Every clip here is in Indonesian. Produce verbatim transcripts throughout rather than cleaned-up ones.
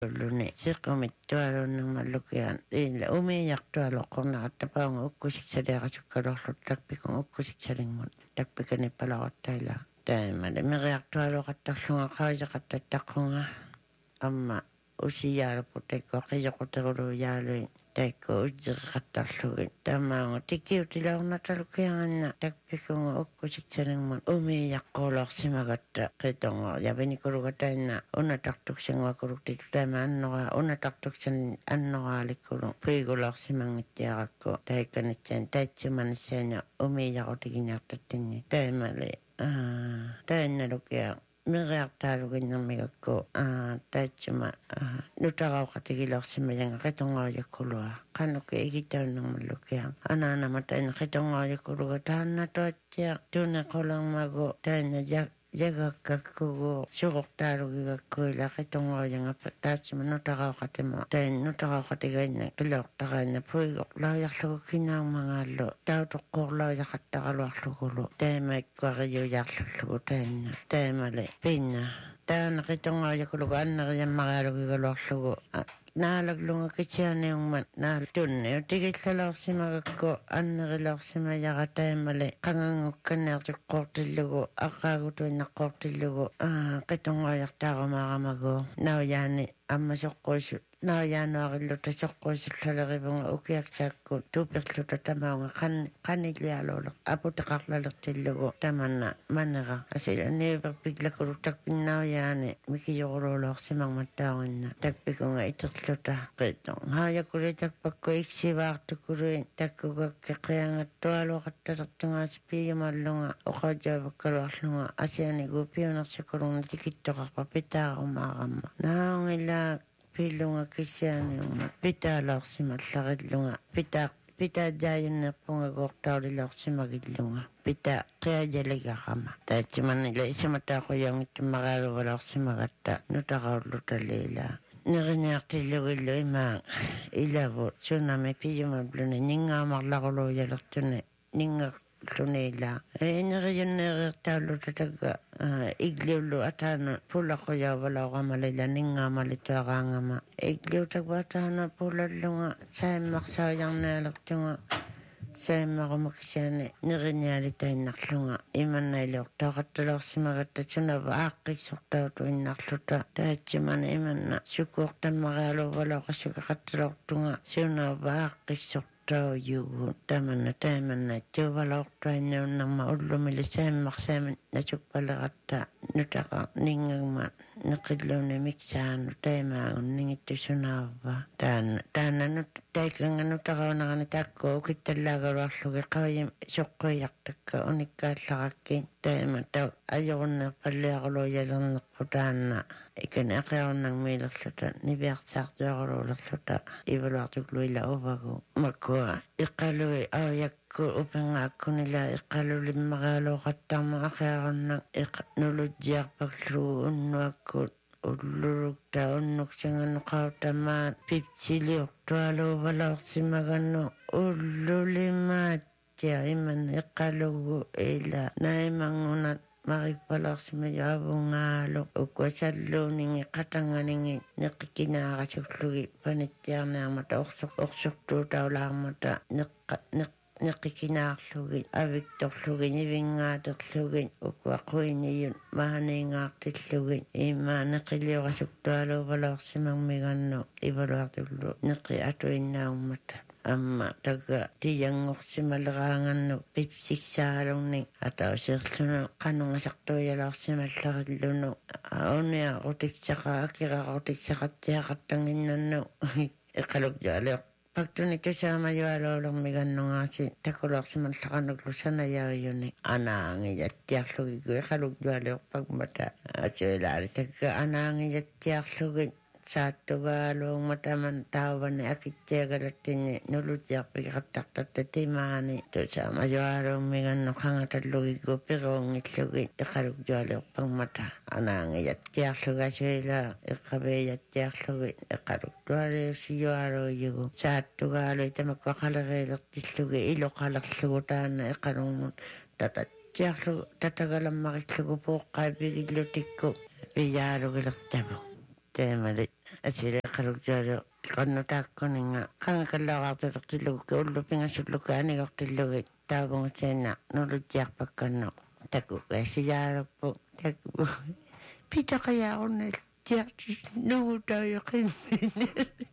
Luni siqumit tualunnermallukian illa umiijartualoqornaqattapaunga ukkusiksaliaqasukkalorluttakpikun ukkusiksalingun takpikanipalaqattaila taimale meriartualoqattarlunga qaajaqattattaqunga amma usiyaalupputakko qiyoquteruluuyaaluin takko ujjeriqattarlugin tamaunga tikiutilaornatalukianganna takpikunga ukkusiksalingun umiijaqqoolorsimagatta qitongo yavinikulugattainna unatartuksanguakuluktitu taima annoqa unatartuksan annoqaalikkulun puigulorsimangittiaqakku taikkanitsan taitsumanissaana umiijaqutigiñartattinni taimale tainnalukia meriartaaluginnermigakku taitsuma nutaqauqatigilorsimayanga qitongoojaqkulua qanuki igitaunnermallukia anaanamataina qitongoojaqkuluga taannatuatsia tunequlermagu taina jagakkakkugu suqortaalugigakkuila qitongoojanga taatsuma nutaqauqatima tain nutaqauqatigainna qiloortaqainna puigoqlaujarlugu kinaumangaallu tautoqqorlaujaqattaqaluarlugulu taimaikkuarijuujaarlullugu tainna taimale pinna taana qitongoojaqkulugu anneriammaqaalugigaluarlugu naalaglunga kitsianeungman naal tunne utigillaloorsimagakku anneriloorsimayaqa taimale qangangukkanneertuqqoortillugu aqaagutuinnaqqoortillugu qitongoojaqtaarumaaramagu nauyaani amma soqqoisu naujaanuarilluta soqqoisullaleривunga ukiaksaakku tuupirluta tamaunga qan qanilialuuleq aputeqarlalertillugu tamanna manera asila niiverpiglakulu takpinnauyaani mikijoquluuloorsimangmattaarinna takpikunga iterluta qiton haajakuli takpakku iksivaartukuluin takkugakki qiangattualuoqattalertungaasi piiyumallunga oqajaavakkaluarlunga asianigu piunersikulunga tikittoqarpa pitaarumaaqamma naungila pilunga kisiaaniunga pitaalorsimallaqillunga pita pitaajaajunerpunga gortaulilorsimagillunga pita qiajaligaqama taatsimannila isimataaquyangittumaqaaluvalorsimagatta nutaqaullutalila neriñaartillugillu imaa ilavut tsunami piyumabluni ninngaamarlaquluujalertuni ninga lunila eneriyunneeriartaallutatagga igliullu ataana pullaqquyaavaloqamalila ninngaamalituaqaangama igliutagwa ataana pullallunga saimmarsaajarnaalertunga saimmarumaksiaani neriñaalitainnerlunga imannailuortooqattaloorsimagatta sunava aaqqiksortautuinnarluta taatsimana imanna sukuortammaraaluuvaloqasukaqattaloortunga sunava aaqqiksorta yugu tamanna taimanna tuvalortuannuunnerma ullumili saimmarsaamin nasuppaleqatta nutaqa ningagma neqilluuni miksaanu taimaagun ningittusunaava taanna taanna nut taikanga nutaqaunaqani takku ukittallaagaluarlugi qavayim soqquijartakka unikkaallaqakki taima ta ajorunnerpalliaquluujalernerpu taanna ikani aqiarunnangmiilerluta niviarsaartuaquluulerluta ivaluartukluila uvagu makkua iqalui auyakku upengaakkunila iqalulimmaqaaluuqattarma aqiarunnang nulujjiarpaklugu unnuakkut ullurukta unnuksangannuqautamaan pipsiliortualuuvaloorsimagannu ullulimaattia iman iqalugu ila naimangunat maripaloorsimayuavungaalu ukkuasalluuningi qatanganingi neqikinaaqasuklugi panittiarnaarmata orsoq orsortuutaulaarmata neqqa neq neqikinaarlugi aviktorlugi nivingaaterlugi ukkuaquiniyun maaniingaartillugi imaa neqiliorasuktualuuvaloorsimangmigannu ivaluartullu neqi atuinnaummata amma taga tiyangorsimaleraangannu pipsiksaalunni atauserlunu qanungasartuujaloorsimallaqillunu unia utiksaqa akiraqutiksaqattiaqattanginnannu iqalukjaalior paktuni tusaamajualuulermigannungaasi takuloorsimallaqanuklu sanayauyuni anaangijattiarlugigu iqalukjualiorpagmata asuilaali takka anaangijattiarlugi saattuгaalуungmataman taavani akittiagalattinni nulutiarpiqattartatta timaani tusaamajualuummigannu qangatallugigu piruungillugi iqalukjualiorpagmata anaangijattiarlugasuila iqabeejattiarlugi iqalukjualiusijualuujugu saattuгaalу itamakku qaleriilertillugi iluqalerlugu taana iqalungmun tatattiarlugu tatagalammarillugu puuqqaipigillutikku pijaalugilertavu teemali asile qaluktaalo qannutaakkuninga qangakallaaqaartulertillugu ullupigassulluka anigortillugi taapungusiana nulutiarpakkanno taku asiyaaruppu taku pitaqayaarunal tiartis nuutaayoqimmin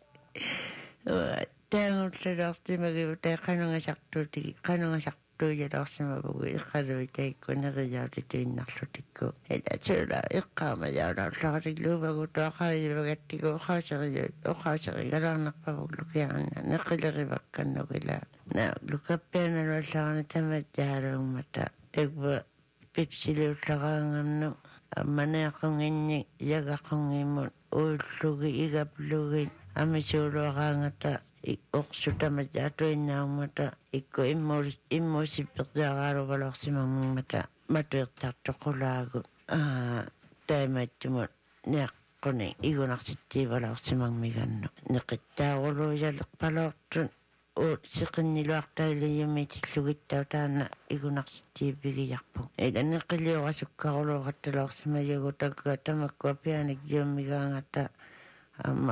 taangullulartimagiu taqanungasartuutigi qanungasartuujalorsimapugu iqaluitaikkuneriyaatituinnarlutikku ilatuula iqqaamayaulaallarilluuvagu tuaqaayivagattigi uqaaseriyu uqaaserigalarnarpavuglukianna neqilerivakkannugila na lukappianaluallarani tamatjaaluummata takva pipsiluullaraangamnu ammaneaqunginni yagaqungimmun uullugi igaplugi amisuuluaraangata oqsutamatjaatuinnaumata ikku immuus immuusippertiaraaluvalorsimangmata matuertartoqulaagu aa taimattumut niaqquni igunarsitsiivalorsimangmigannu neqittaaruluujallerpaloortun uut siqinniluartailiyumitillugittau taanna igunarsitsiipigijarpu ila neqiliuqasukkaruluuqattaloorsimayugu takka tamakkua pianik yuummigaangata amma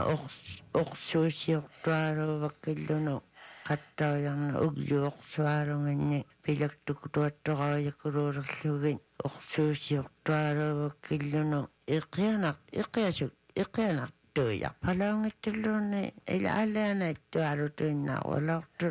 oqsuusiortualuuvakkillunu qattaujarna ugliuorsualunganni pilaktukutuattorauyakuluulerlugin orsuusiortualuuvakkillunu iqianart iqiasuk iqianartuijarpalaungittilluunni ila alaanaittualutuinnaarualortut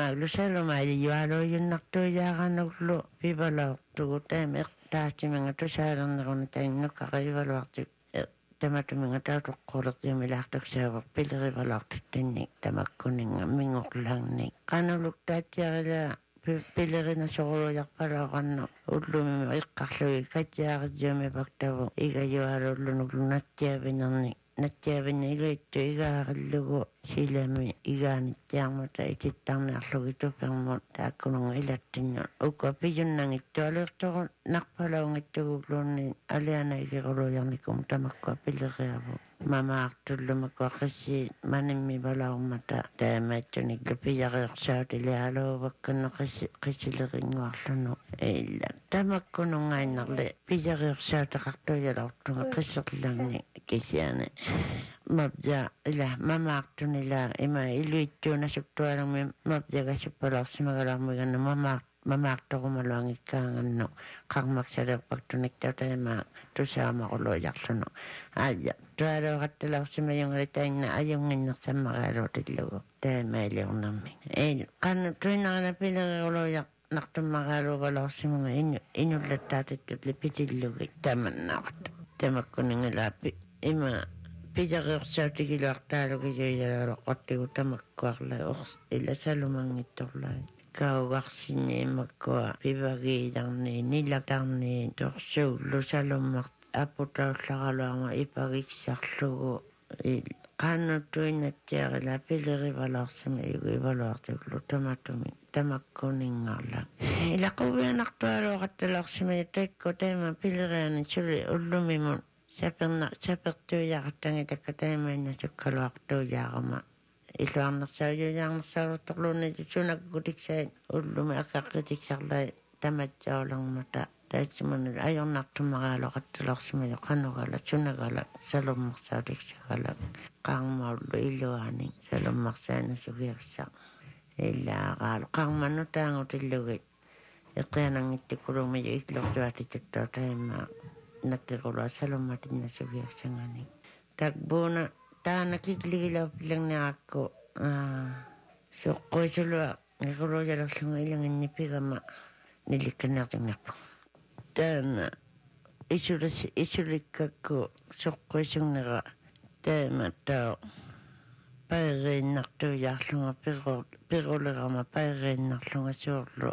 imaalusalumaalijualuujunnartuijaaqanuglu pivalaortugu taimi iqtaasiminga tusaalerneruni tainnukkarivaluartuk tamatuminga taatoqqolertiumilaartaksaavaq pilerivalartuttanni tamakkuninga mingorlaangni qanuluktaatiarila pilerina sorulujarpalooqanno ullumimi iqqarlugi katjaaritjuumipaktavu igajualuullunuglu nattiavinerni nattiavinna iluittu igaarillugu silami igaanittiarmata itittarniarlugi tupermut taakkununga ilattinnu ukka pijunnangittualuertoru narpalaungittuguglunni alianaigerulujarnikum tamakkua pileriavu mamaartullumakua qissi manimmi valaarmata taamaattuniklu pijariorsautiliaaluuvakkanno qissi qissileringuarlunu illa tamakkunungainnerli pijariorsautaqartuijalortunga qisserlangi kisiane mabja ila mamaartunila ima iluittuunasuktualumi mabjagassuppalersimagalarmiganna mamaart mamaartorumaluangikkaanganno qarmaksalerpaktuniktautaima tusaamaquluujarlunu aja tualuuqattalersimayungalitainna ajunginnersammaraaluutillugu taamailiornammi il qannu tuinarana pileriruluujar nartummaqaaluuvalorsimunga inu inullattaatittutli pitillugi tamannaqat tamakkuningilaapi ima pijariorsautigiluartaalugijuijalaloqqattigu tamakkuarla ors ila salumangittorlai kaugarsinniimakkua pivagiijarni nilatarni torsuullu salummart aputaullaraluarma ipagissarlugu qannutuinnattiarila pilerivalarsiма igu ivaluartuklu tamatumi tamakkuningarla ila quvianartualuuqattalersiма taikku taima pileriani suli ullumimun saperna sapertuijaartangitakka taimainna sukkaluartuijaarama illuarnersaujujаарnersauluttorluunni sunakkutiksain ullumi akaqqitiksarlai tamatjaulermata taatsimannil ajornartumaraaloqattalersima yoqannugala sunagala salummersautiksagala qaarmaullu illuaani salummersaana sugiaksa illaaqaalu qaarmannu taangutillugi iqianangittikkulumi iklortuatituttua taimaa nattiqulua salummatinna sugiaksangani takbuuna taana kikligilaupilangniaqakku soqqoisulua ngikuluujalerlunga ilanginnipigama nilikkanertingnarpu taana isulas isulikkakku soqqoisunnera taama tao pairiinnartuijaarlunga piru pirulerama pairiinnarlunga suurlu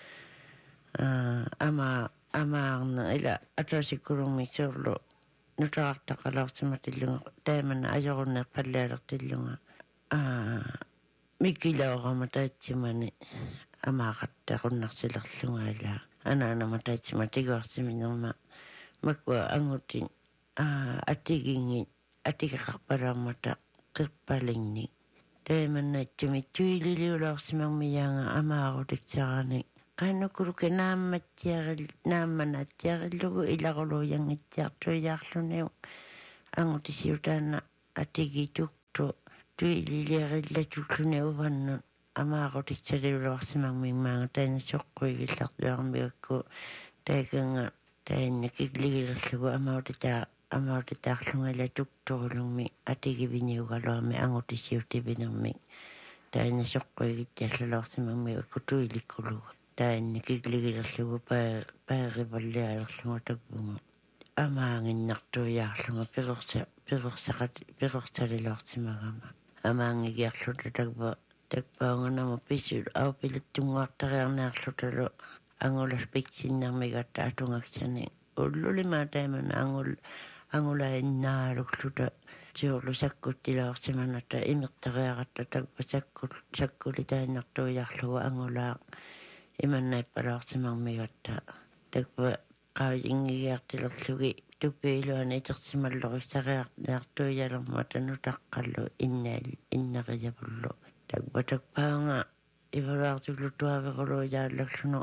ama amaarna ila atosikkulummi suurlu nutaqartaqalarsimatillunga taamana ajorunnerpallaalertillunga aa mikilaorama taatsimani amaaqattaqunnersilerlunga ila anaanama taatsima tiguarsiminerma makua angutin aa atigingi atikaqarpalaarmata qirpalingni taamanaatimi tuililiulaorsimangmiyaanga amaarutiksaarani qanukuluke naammattiaril naammanaatsiarillugu ilaquluuyangitsiartuijaarluniu angutisiutaana atigi tuktu tuililiarillatulлуни увannут амаақутитсалиулуарсимармиммаага таина соққуигиллартуармигакку тааканга таинна киглигилерлугу амаутитаа амаутитаарлунгалла тукторулумми атигивиниугалуарми ангутиссиутивинерми таина соққуигиттиаллалуарсимармигакку туиликкулуга таинна киглигилерлугу паа паариваллиалерлугу таккунга амаангиннартуяарлунга пеқорса пеқорсақат пеқорсалилуартимагама амаангигиарлута таква такпаангнама писул аупилаттунгуартариарнаарлуталу ангулас пиксиннармигатта атунгаксани уллулима таимана ангул ангулаиннаалуклута тиорлу саккуттилаарсиманата имертариаратта таква саккул саккули таиннартуяарлугу ангулаа иманнайппалаарсимармигатта таква qaajingigiartilерlugi tupiiluani itersimallurisariartuiyalermata nutaqqallu innaal innaqijapullu takpatakpaanga ivalaartullutuaviquluijaallakslunu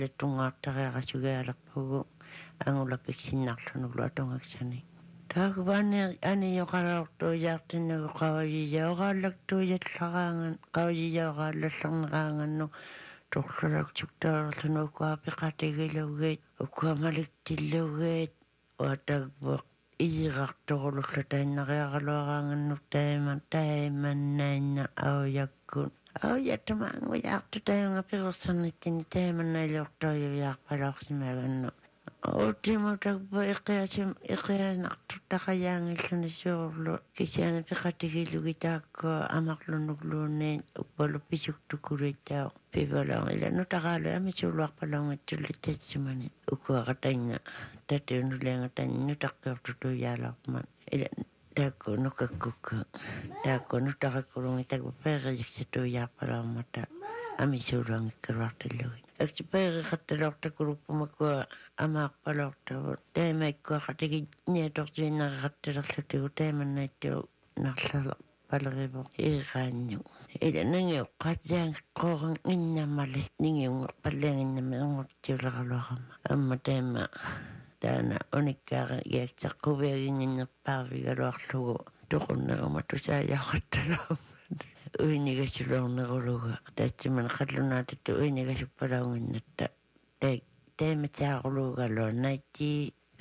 aapilattungaartariaqasugialerpugu angulapiksinnaarlunulu atungaksani taakvaani aniyoqalaortuijaartinnagu qawajijaoqaallaktuijatlaraangan qawajijaoqaallallarneraangannu torlalaksuktaarlunu ukkuapiqatigilugiit ukkuamaliktilluggiit uatagbuq isiqartorululla tainariaqaluaraangannu taiman taimannainna aujakkun aujattamaangujaartu taimanga piqersarnittini taimannailiortoijujaarpalaorsimagannu Ultimutagbo iqiasim iqianartuttaqajaangilluni suurlu kisiani piqatigilugitaakko amaqlunugluunniin uppalu pisuktukuliittao pivalaangila nutaqaalu amisuuluarpalaungattulli tatsimani ukkuaqatainna tatiunulianga tanni nutaqqiortutuijaalarman ila taakko nukakkukka taakko nutaqakkulungi takbo peerijiksatuijaarpalaarmata amisuuluangikkaluartillugi Eksipere kattelorta kuluppumakua amaaqpalortavut taimaikkua qatigi niatortuinneqattelerlutigu taimannaittu narlala palerivo iqaannu ila nangiu qatiang qoran innamali ningiu pallanginnami angortiulaqaluaqama amma taima taana unikkaara giaktaqquviaginginnerpaarvigaluarlugu toqunnerama tusaajaqattalaam uinigasulorneruluga tatsiman qallunaatittu uinigasupalaunginnatta tai taimatsaaqulugalua ninety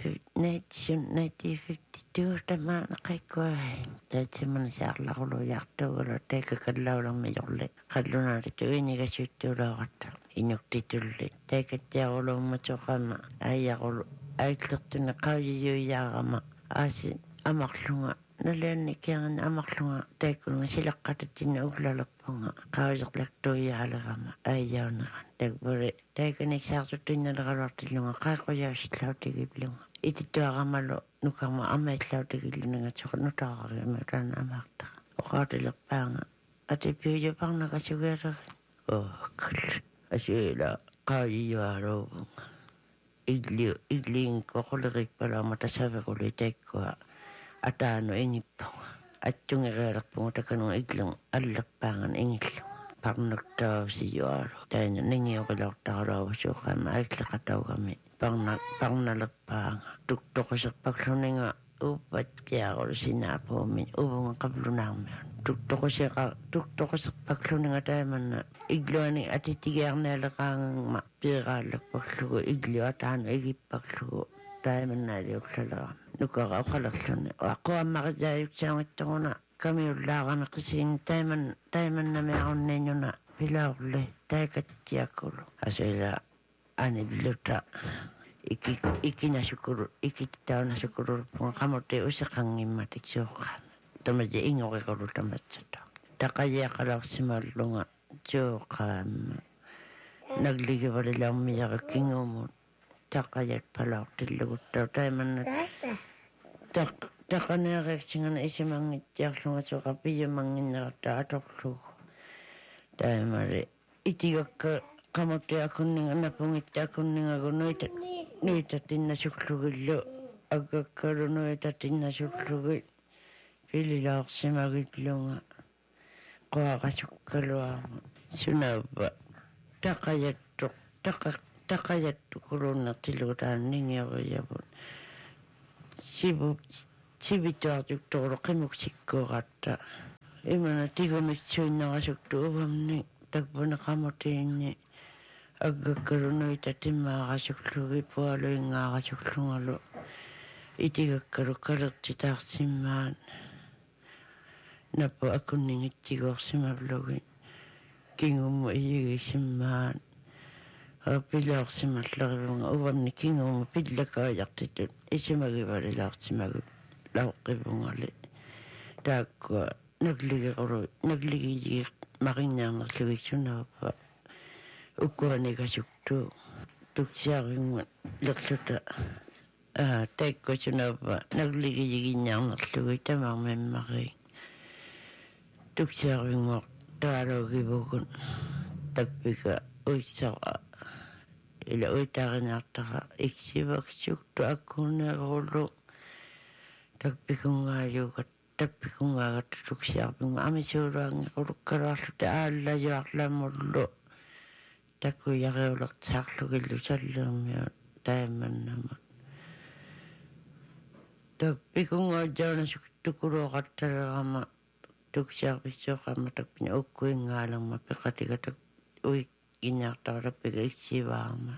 ninety fifty-two tamaana qaikkuai tatsiman saarlarulujartuugala taikakallaulermijorli qallunaatittu uinigasuttuulaaqatta inuktitulli taikattiaruluummatoqama aijaqulu aitlertuna qaujiyuijaarama aasi amarlunga Nalani kiangan amarlunga taikunga silaqqatattinna uglalerpunga qauserlaktuiaalерама aijauneran takburi taikanik saartuttinnalegaluartillunga qaiqqujausillautigipilunga itittuaqamalu nukama amaillautigillunanga nutaaqariama taana amaartaqa oqautilerpaanga atipiujaparnakasugialerin ookul asuila qaujiyualuuvunga igliu igliin koqulerikpalaama tasavequli taikkua ataano ingippunga attungereerpunga takanunga iglung allerpaangan ingillu parnaktaavsijualu taina ningiuqilortaqaluavasuuqaama aitlaqataugami parna parnalerpaanga tuktoqaserpakluninga upatkiaqulu sinaapuumin uvunga qablunaarmiun tuktoqaseqa tuktoqaserpakluninga taimanna igluani atitigiarnaaleqaangangma piiraallakpaklugu iglu ataano igippaklugu taimannaaliullalaram nukara uqalerluni aquammaqisaayuksaangittoruna kamiullaaqaneqisiin taiman taimannamiarunniinnuna pilaurli taikattiakkulu asuila anibilluta iki ikinasukulu ikittaunasukulurpunga qamutti useqanngimmatik suuqqaama tamaji ingoriqulu tamatsata taqajiaqalarsimallunga suuqqaama nagligivalilaummiyaqakkingumun taqajat palaortilluguttaa taimanna taq taqaneereersingan isimangittiarlunga soqapiyumanginnerata atorlugu taimari itigakka qamutti-akunninga napungitta-akunningagu nuita nuitatinnasullugilu agakkalu nuitatinnasullugi pililaorsimagillunga qoaqasukkaluarma sunavva taqajattuq taqa taqajattukulunnertillugu taanningioriyavut sivu sivituartuktoru qimuksikkuuqatta imana tigumitsuinnerasuktu uvamni takpuna qamutiinni aggakkalunuita timmaaqasuklugi pualuingaaqasuklungalu itigakkalu kalertitaarsimmaan nappu akunningittiguorsimavlugi kingummu iyigissimmaan pilaarsimallarivunga uvamni kingummu pillakaajaqtitut isimagivalilaarsimagu lauqqivungali taakkua nagligiqulu nagligiji maqinnаарnerlugiksunavappa ukkuanigasuktu tuksiaringun lerluta а taikkusunavappa nagligijiginnaarnerlugi tamaarmimmari tuksiaringuq taalugivugun takpika uissara ila uitarinaartara iksivaksuktu akkuneerullu takpikungaayuugat tappikungaagatta tuksiarpinga amisuuluangequlukkaluarluta aallajuarlamullu takkuyariulertaarlugillu salleermiut taimannama takpikungaajjaunasuk tukuluoqattalerama tuksiarpissuuqamma takpina ukkuingaalerma peqatigatak uik innaartarappiga iksivaarma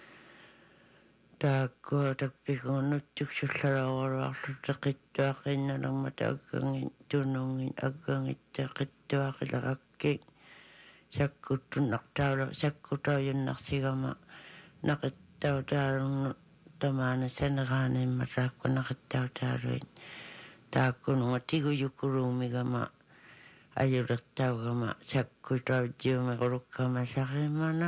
taakkua takpikunnuttuksullaloruarlu teqittuaqinnalerma taaggangin tunungin aggangitta qittuaqilaqakki sakkuttun sakkutauyunnarsigama naqittautaalunnu tamaana saneraanimma taakku naqittautaaluin taakkununga tiguyukkuruumigama ajulertaugama sakkutautjiumiqulukkama sarimana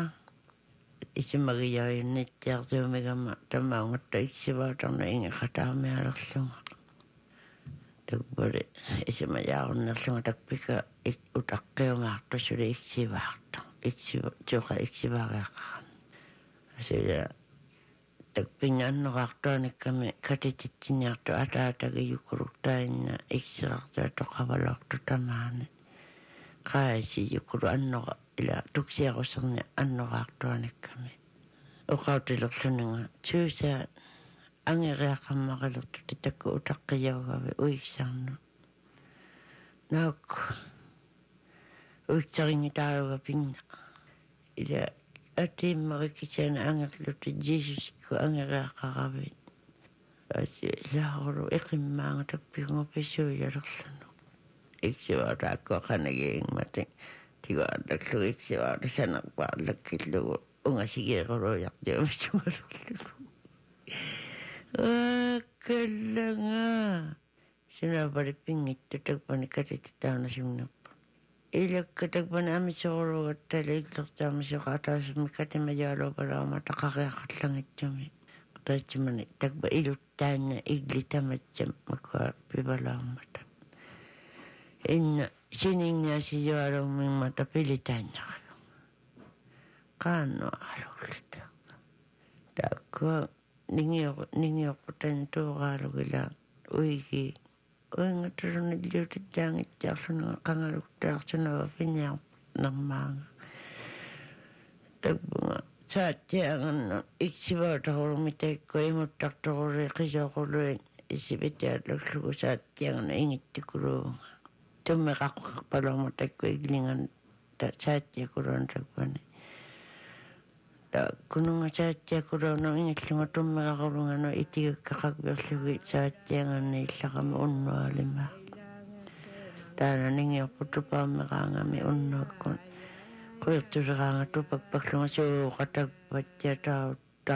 isimagiyaayunnittiartuumigama tamaungatta iksivaatarna ingiqataarmialerlunga takpuli isimajaarunnerlunga takpika utaqqiungaartusuli iksivaarta iksiva tuqa iksivaareaqaram asila takpinga annoqaartuanikkami katititsinniartu ataatagiyukkuluktainna iksirartua toqavalortu tamaani qaasi yukkulu annoqa ila tuksiaruserni annoqaartuanikkami uqautilerluninga tuusa angeriaqammaqalertu takku utaqqiyaugavi uiksarnu naakku uiksaringitaaruga pinna ila atiimmarikisana angerlutu jeesusku angeriaqaravit asi laarulu iqimmaanga takpikunga pisuuyalerlunu iksivaataakku qanagiingmatin tiguaallaklugu iksivaata sanarpaarlakkillugu ungasigeequluuyartiumissugalerlugu aakallanga sunapalipingittu takpani katititaunasumnerpa ilakka takpani amisorugattala illertaamisuqaataasummi katimajaaluupalaama taqariaqallangitsumi taatsimani takpa iluttaanna iglitamatsam makua pivalaamata inna siningaasijualuumimmata pilitaannaqalu qaannuaqalullita taakkua ningiuq ningiuqqutan tuuqaalugila uigi uingatarunilliutittaangittiarlunga qangaluktaarsunava piniarnermaanga takpunga saatianganna iksivaataqulumi taikku imuttartoquli qisoquluin isipitiallaklugu saatianganna ingittikuluunga tummeqaqqarpaluarma takku iglingan ta saatiakuluun takpani kununga saatiakuluuna ingillunga tummeqaqulungano itigakkaqakviorlugi saatianganna illaqama unnualima taana ningiorputupaammeqaangami unnuakkun quirtuseraanga tupakpaklunga suuqatakpattia tau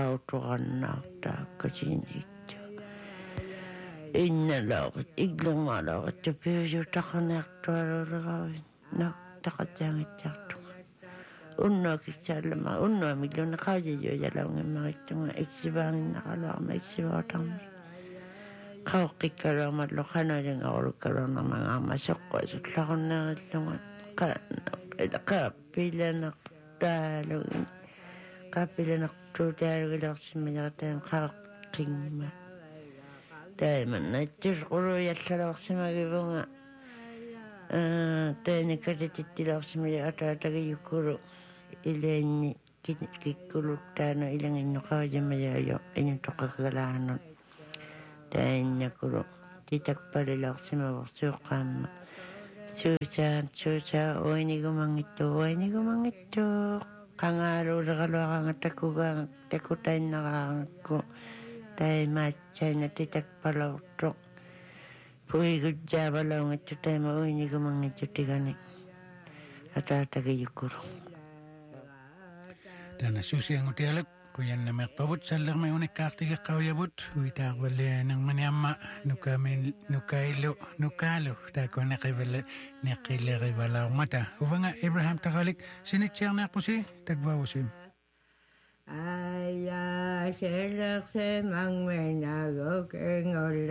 tautuqannaartaakkasiinittu innalauqat iglungmaalauqat tapiusutaqaneartualuuleravin nak taqatiangittiartunga unnuakiksaallama unnuamilluna qaajajujalaungimmaritunga iksivaanginnaqaluarma iksivaatarmi qauqqikkaluarmallu qanalingaulukkaluarnermangaarma soqquasutlarunnerillunga qaappilanaqtaalugin qaappilanaqtuutaalugilersimmilertaan qaaqqingma taimanna ittusquluuyallalorsimagivunga taanikatitittilersimili ataatagiyukkulu ilainni kikkuluttaanu ilanginnoqaajamajaayo initoqaggalaanut taainnakulu titakpalilaqsimavaqsuuqqaamma suusaat suusa uinigumangittu uinigumangittu qangaaluuleqaluaqanga takugaanga takutainnaqaangakku taimaatsaina titakpalavurtuq puigutjaavalaungittu taima uinigumangittu tigani ataatagiyukkuru. Tana susiangutialuk kuyanna meqpavut sallerme unikkaartigeqqaujavut uitaarvalle nangmaniamma nukamin nukailu nukalu taakuneqivale neqilerivalaaumata uvanga Abraham Tagalik sinitsiarnearpusi takvausim. Aya selakse mangmenagok engol